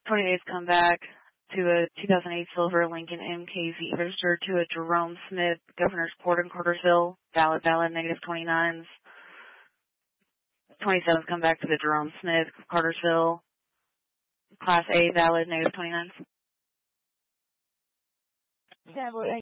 28s come back to a 2008 silver Lincoln MKZ registered to a Jerome Smith, Governor's Court in Cartersville. Valid, negative 29s. 27s come back to the Jerome Smith, Cartersville. Class A, valid, negative 29s. Yeah,